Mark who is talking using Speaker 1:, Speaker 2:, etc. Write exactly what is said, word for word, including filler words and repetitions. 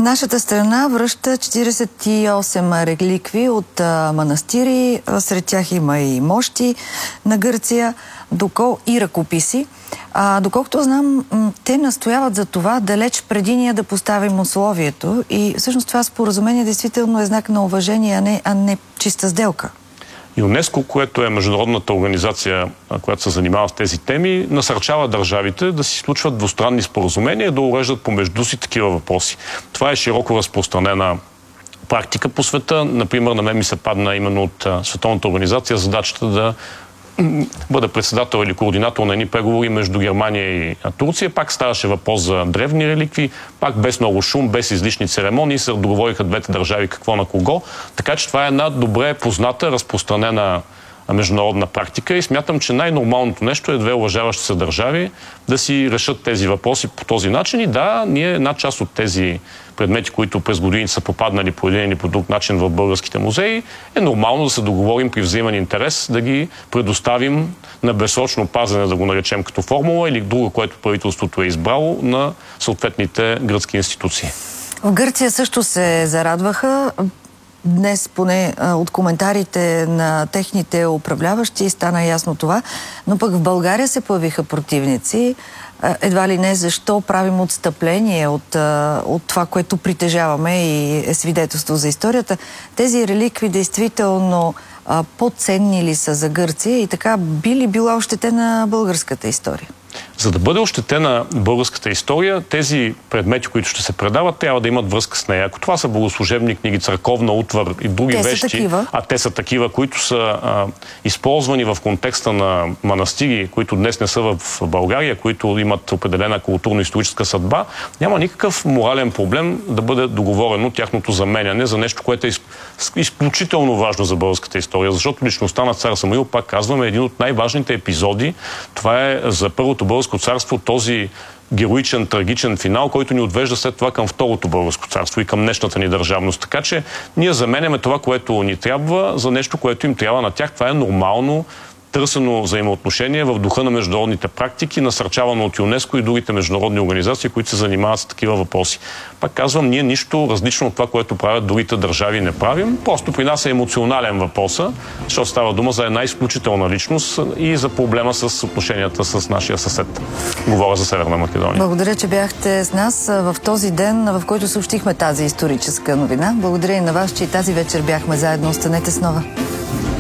Speaker 1: Нашата страна връща четиридесет и осем реликви от а, манастири. Сред тях има и мощи на Гърция докол... и ръкописи. А, доколкото знам, те настояват за това далеч преди ние да поставим условието. И всъщност това споразумение действително е знак на уважение, а не, а не чиста сделка.
Speaker 2: ЮНЕСКО, което е международната организация, която се занимава с тези теми, насърчава държавите да си случват двустранни споразумения и да уреждат помежду си такива въпроси. Това е широко разпространена практика по света. Например, на мен ми се падна именно от Световната организация задачата да бъде председател или координатор на едни преговори между Германия и Турция. Пак ставаше въпрос за древни реликви, пак без много шум, без излишни церемонии, се договориха двете държави какво на кого. Така че това е една добре позната, разпространена международна практика и смятам, че най-нормалното нещо е две уважаващи се държави да си решат тези въпроси по този начин. И да, ние една част от тези предмети, които през годините са попаднали по един или по друг начин в българските музеи, е нормално да се договорим при взаимен интерес да ги предоставим на безсрочно пазене, да го наречем като формула, или друго, което правителството е избрало на съответните гръцки институции.
Speaker 1: В Гърция също се зарадваха. Днес, поне от коментарите на техните управляващи, стана ясно това, но пък в България се появиха противници. Едва ли не защо правим отстъпление от, от това, което притежаваме и е свидетелство за историята. Тези реликви действително по-ценни ли са за Гърция и така би ли била ощетена българската история?
Speaker 2: За да бъде ощетена българската история, тези предмети, които ще се предават, трябва да имат връзка с нея. Ако това са богослужебни книги, църковна утвар и други те вещи, а те са такива, които са а, използвани в контекста на манастири, които днес не са в България, които имат определена културно-историческа съдба, няма никакъв морален проблем да бъде договорено тяхното заменяне за нещо, което е изключително важно за българската история, защото личността на цар Самуил, пак казваме, е един от най-важните епизоди. Това е за първото българско царство този героичен, трагичен финал, който ни отвежда след това към второто българско царство и към днешната ни държавност. Така че ние заменяме това, което ни трябва, за нещо, което им трябва на тях. Това е нормално търсено взаимоотношение в духа на международните практики, насърчавано от ЮНЕСКО и другите международни организации, които се занимават с такива въпроси. Пак казвам, ние нищо различно от това, което правят другите държави, не правим. Просто при нас е емоционален въпроса, защото става дума за една изключителна личност и за проблема с отношенията с нашия съсед. Говоря за Северна Македония.
Speaker 1: Благодаря, че бяхте с нас в този ден, в който съобщихме тази историческа новина. Благодаря и на вас, че и тази вечер бяхме заедно. Останете с Нова.